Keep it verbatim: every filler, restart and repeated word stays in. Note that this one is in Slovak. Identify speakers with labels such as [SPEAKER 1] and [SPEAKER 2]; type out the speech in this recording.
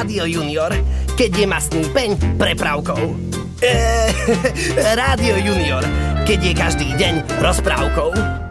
[SPEAKER 1] Rádio Junior, keď je mastný peň prepravkou. Eee, Rádio Junior, keď je každý deň rozprávkou.